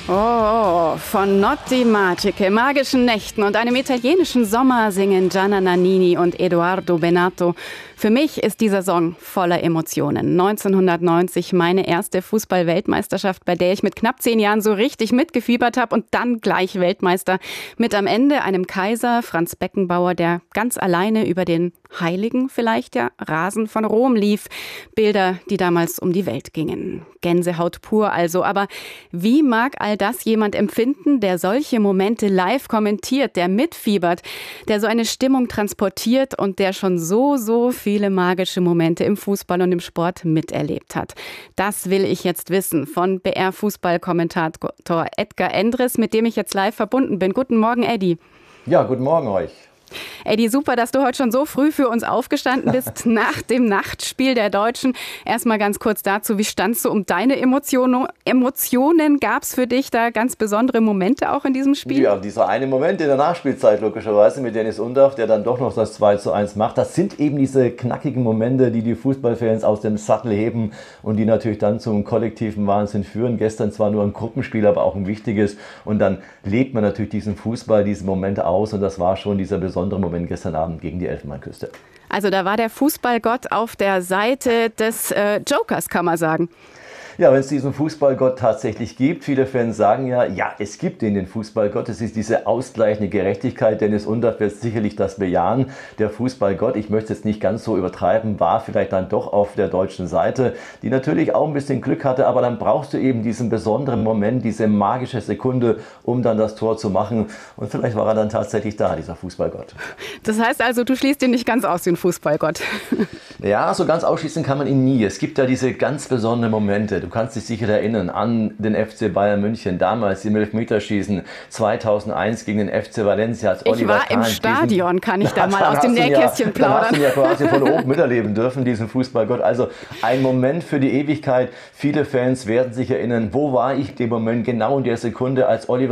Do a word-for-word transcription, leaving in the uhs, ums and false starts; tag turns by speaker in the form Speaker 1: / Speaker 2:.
Speaker 1: Oh, von Notti Magiche, magischen Nächten und einem italienischen Sommer singen Gianna Nannini und Edoardo Bennato. Für mich ist dieser Song voller Emotionen. neunzehnhundertneunzig meine erste Fußball-Weltmeisterschaft, bei der ich mit knapp zehn Jahren so richtig mitgefiebert habe und dann gleich Weltmeister. Mit am Ende einem Kaiser, Franz Beckenbauer, der ganz alleine über den Heiligen vielleicht ja Rasen von Rom lief. Bilder, die damals um die Welt gingen. Gänsehaut pur also. Aber wie mag all das jemand empfinden, der solche Momente live kommentiert, der mitfiebert, der so eine Stimmung transportiert und der schon so, so viele magische Momente im Fußball und im Sport miterlebt hat? Das will ich jetzt wissen von B R-Fußballkommentator Edgar Endres, mit dem ich jetzt live verbunden bin. Guten Morgen, Eddy.
Speaker 2: Ja, guten Morgen euch.
Speaker 1: Eddy, super, dass du heute schon so früh für uns aufgestanden bist nach dem Nachtspiel der Deutschen. Erstmal ganz kurz dazu, wie standst du um deine Emotionen? Emotionen gab es für dich da ganz besondere Momente auch in diesem Spiel?
Speaker 2: Ja, dieser eine Moment in der Nachspielzeit logischerweise mit Dennis Undaff, der dann doch noch das zwei zu eins macht. Das sind eben diese knackigen Momente, die die Fußballfans aus dem Sattel heben und die natürlich dann zum kollektiven Wahnsinn führen. Gestern zwar nur ein Gruppenspiel, aber auch ein wichtiges. Und dann lebt man natürlich diesen Fußball, diese Momente aus. Und das war schon dieser besondere Moment gestern Abend gegen die Elfenbeinküste.
Speaker 1: Also da war der Fußballgott auf der Seite des äh, Jokers, kann man sagen.
Speaker 2: Ja, wenn es diesen Fußballgott tatsächlich gibt, viele Fans sagen ja, ja, es gibt den, den Fußballgott, es ist diese ausgleichende Gerechtigkeit. Dennis Undaff wird sicherlich das bejahen. Der Fußballgott, ich möchte es jetzt nicht ganz so übertreiben, war vielleicht dann doch auf der deutschen Seite, die natürlich auch ein bisschen Glück hatte, aber dann brauchst du eben diesen besonderen Moment, diese magische Sekunde, um dann das Tor zu machen. Und vielleicht war er dann tatsächlich da, dieser Fußballgott.
Speaker 1: Das heißt also, du schließt ihn nicht ganz aus, den Fußballgott.
Speaker 2: Ja, so ganz ausschließen kann man ihn nie. Es gibt ja diese ganz besonderen Momente. Du kannst dich sicher erinnern an den F C Bayern München, damals im Elfmeterschießen zweitausendeins gegen den F C Valencia. Als
Speaker 1: ich
Speaker 2: Oliver
Speaker 1: war
Speaker 2: Kahn
Speaker 1: im Stadion,
Speaker 2: diesen,
Speaker 1: kann ich da mal aus dem Nähkästchen
Speaker 2: ja,
Speaker 1: plaudern.
Speaker 2: Dann hast du ja quasi von oben miterleben dürfen, diesen Fußballgott. Also ein Moment für die Ewigkeit. Viele Fans werden sich erinnern, wo war ich in dem Moment, genau in der Sekunde, als Oliver